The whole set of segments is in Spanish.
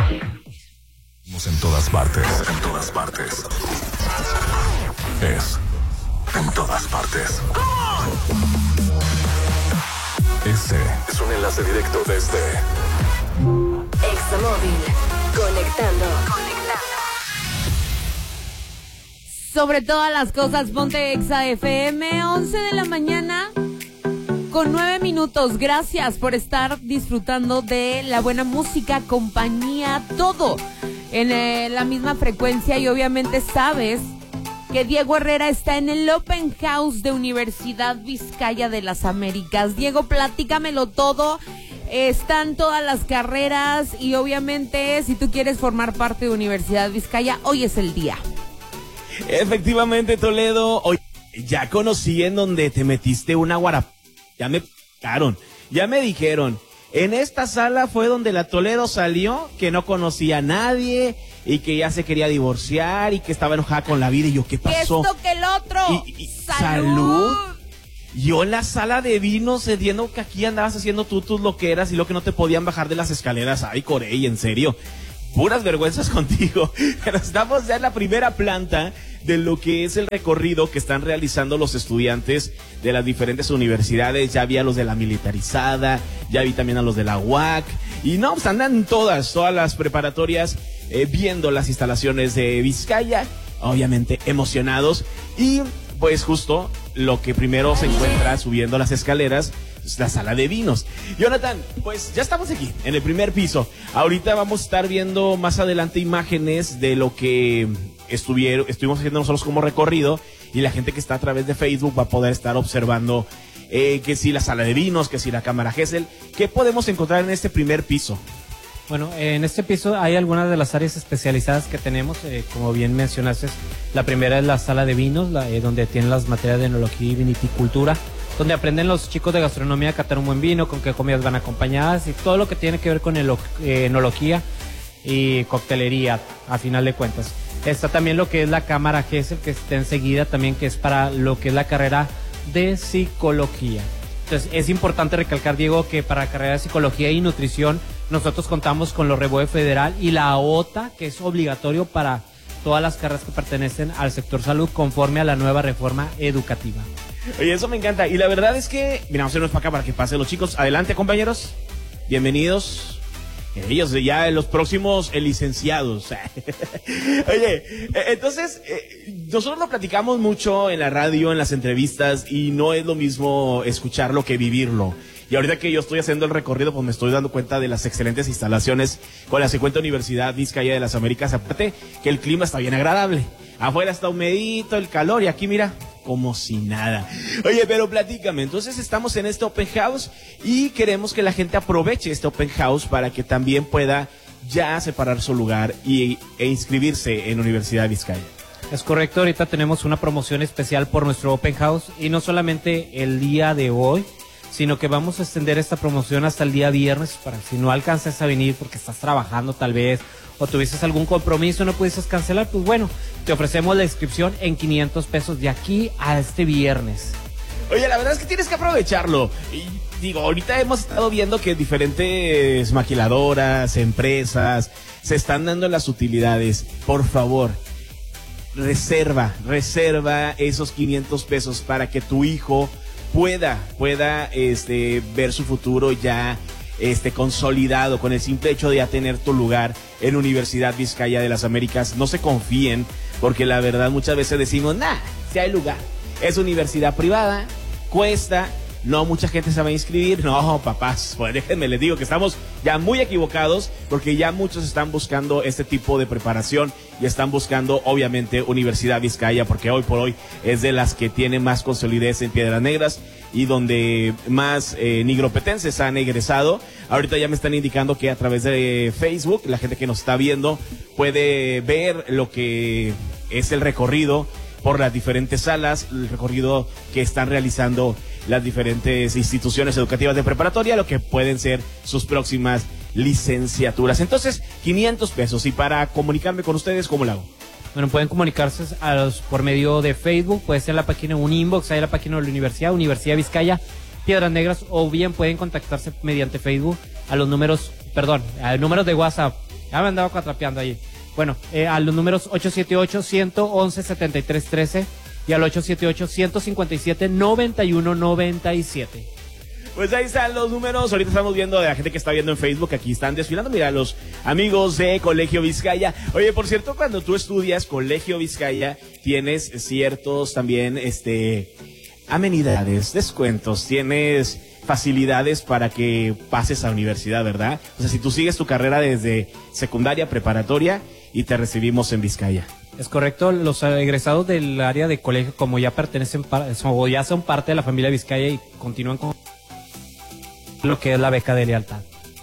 En todas partes. En todas partes. En todas partes. Este es un enlace directo desde Examóvil. Conectando. Sobre todas las cosas, ponte Exa FM, 11 de la mañana con 9 minutos. Gracias por estar disfrutando de la buena música, compañía, todo en la misma frecuencia. Y obviamente sabes que Diego Herrera está en el Open House de Universidad Vizcaya de las Américas. Diego, platícamelo todo. Están todas las carreras y obviamente si tú quieres formar parte de Universidad Vizcaya, hoy es el día. Efectivamente, Toledo, hoy ya conocí en donde te metiste una guarap. Ya me picaron, ya me dijeron, en esta sala fue donde la Toledo salió, que no conocía a nadie y que ya se quería divorciar y que estaba enojada con la vida. Y yo, ¿qué pasó? Que esto, que el otro. ¡Salud! Yo en la sala de vino cediendo que aquí andabas haciendo tú tus loqueras y lo que no te podían bajar de las escaleras. Ay, Corey, en serio. Puras vergüenzas contigo, pero estamos ya en la primera planta de lo que es el recorrido que están realizando los estudiantes de las diferentes universidades. Ya vi a los de la militarizada, ya vi también a los de la UAC, y no, pues andan todas las preparatorias viendo las instalaciones de Vizcaya, obviamente emocionados, y pues justo lo que primero se encuentra subiendo las escaleras es la sala de vinos. Jonathan, pues ya estamos aquí, en el primer piso. Ahorita vamos a estar viendo más adelante imágenes de lo que estuvimos haciendo nosotros como recorrido, y la gente que está a través de Facebook va a poder estar observando que si la sala de vinos, que si la cámara Gesell. ¿Qué podemos encontrar en este primer piso? Bueno, en este piso hay algunas de las áreas especializadas que tenemos, como bien mencionaste. La primera es la sala de vinos, donde tienen las materias de enología y viticultura, donde aprenden los chicos de gastronomía a catar un buen vino, con qué comidas van acompañadas y todo lo que tiene que ver con enología y coctelería, a final de cuentas. Está también lo que es la cámara Gesell, que está enseguida también, que es para lo que es la carrera de psicología. Entonces es importante recalcar, Diego, que para la carrera de psicología y nutrición nosotros contamos con los REBOE Federal y la OTA, que es obligatorio para todas las carreras que pertenecen al sector salud conforme a la nueva reforma educativa. Oye, eso me encanta. Y la verdad es que, mira, vamos a irnos para acá para que pasen los chicos. Adelante, compañeros. Bienvenidos. Ellos ya los próximos licenciados. Oye, entonces, nosotros lo platicamos mucho en la radio, en las entrevistas, y no es lo mismo escucharlo que vivirlo. Y ahorita que yo estoy haciendo el recorrido, pues me estoy dando cuenta de las excelentes instalaciones con la 50 Universidad Vizcaya de las Américas. Aparte que el clima está bien agradable. Afuera está humedito, el calor, y aquí mira, como si nada. Oye, pero platícame, entonces estamos en este Open House y queremos que la gente aproveche este Open House para que también pueda ya separar su lugar e inscribirse en Universidad Vizcaya. Es correcto, ahorita tenemos una promoción especial por nuestro Open House, y no solamente el día de hoy, sino que vamos a extender esta promoción hasta el día viernes, para si no alcanzas a venir porque estás trabajando tal vez, o tuviste algún compromiso, no pudiste cancelar, pues bueno, te ofrecemos la inscripción en 500 pesos de aquí a este viernes. Oye, la verdad es que tienes que aprovecharlo. Y digo, ahorita hemos estado viendo que diferentes maquiladoras, empresas, se están dando las utilidades. Por favor, reserva esos 500 pesos para que tu hijo pueda ver su futuro ya consolidado, con el simple hecho de ya tener tu lugar en Universidad Vizcaya de las Américas. No se confíen, porque la verdad muchas veces decimos, si hay lugar, es universidad privada, cuesta, no mucha gente se va a inscribir. No, papás, pues déjenme les digo que estamos ya muy equivocados, porque ya muchos están buscando este tipo de preparación y están buscando obviamente Universidad Vizcaya, porque hoy por hoy es de las que tiene más consolidez en Piedras Negras y donde más nigropetenses han egresado. Ahorita ya me están indicando que a través de Facebook, la gente que nos está viendo puede ver lo que es el recorrido por las diferentes salas, el recorrido que están realizando las diferentes instituciones educativas de preparatoria, lo que pueden ser sus próximas licenciaturas. Entonces, 500 pesos. Y para comunicarme con ustedes, ¿cómo lo hago? Bueno, pueden comunicarse por medio de Facebook, puede ser la página, un inbox, ahí la página de la Universidad Vizcaya, Piedras Negras, o bien pueden contactarse mediante Facebook al número de WhatsApp Ya me andaba cuatrapeando ahí. Bueno, a los números 878-111-7313 y al 878-157-9197. Pues ahí están los números. Ahorita estamos viendo de la gente que está viendo en Facebook. Aquí están desfilando. Mira, los amigos de Colegio Vizcaya. Oye, por cierto, cuando tú estudias Colegio Vizcaya, tienes ciertos también, amenidades, descuentos, tienes facilidades para que pases a universidad, ¿verdad? O sea, si tú sigues tu carrera desde secundaria, preparatoria y te recibimos en Vizcaya. Es correcto, los egresados del área de colegio, como ya pertenecen o ya son parte de la familia Vizcaya y continúan con lo que es la beca de lealtad.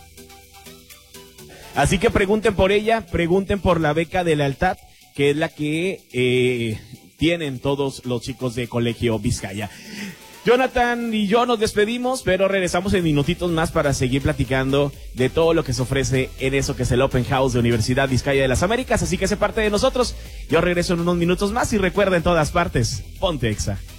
Así que pregunten por ella, pregunten por la beca de lealtad, que es la que tienen todos los chicos de Colegio Vizcaya. Jonathan y yo nos despedimos, pero regresamos en minutitos más para seguir platicando de todo lo que se ofrece en eso que es el Open House de Universidad Vizcaya de las Américas, así que sé parte de nosotros. Yo regreso en unos minutos más y recuerda, en todas partes, ponte Exa.